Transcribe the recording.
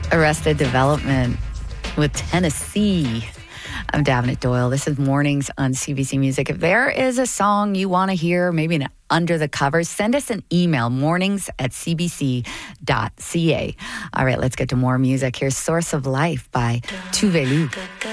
Arrested Development with Tennessee. I'm Davenant Doyle. This is Mornings on CBC Music. If there is a song you want to hear, maybe an under the covers, send us an email, mornings@cbc.ca. All right, let's get to more music. Here's Source of Life by Tuvalu.